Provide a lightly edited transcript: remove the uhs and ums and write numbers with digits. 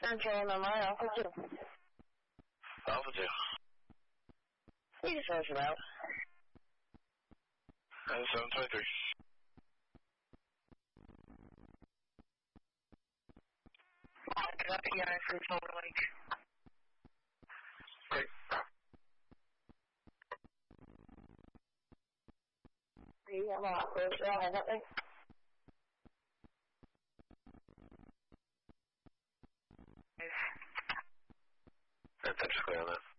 Angela Memorial, Alpha 2. Alpha 2. You just finish him out. 723. I got the guy from Silver Lake. Great. Yeah, I'm off. There's that thing. That's clear on that.